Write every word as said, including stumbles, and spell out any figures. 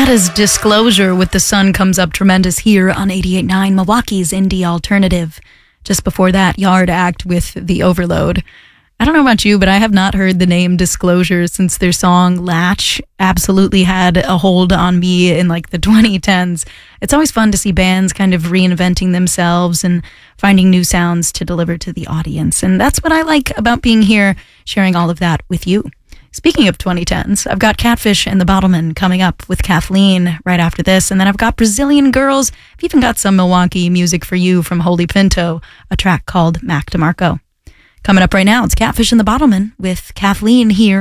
That is Disclosure with The Sun Comes Up Tremendous here on eighty-eight point nine, Milwaukee's Indie Alternative. Just before that, Yard Act with The Overload. I don't know about you, but I have not heard the name Disclosure since their song Latch absolutely had a hold on me in like the twenty tens. It's always fun to see bands kind of reinventing themselves and finding new sounds to deliver to the audience. And that's what I like about being here, sharing all of that with you. Speaking of twenty tens, I've got Catfish and the Bottlemen coming up with Kathleen right after this. And then I've got Brazilian Girls. I've even got some Milwaukee music for you from Holy Pinto, a track called Mac DeMarco. Coming up right now, it's Catfish and the Bottlemen with Kathleen here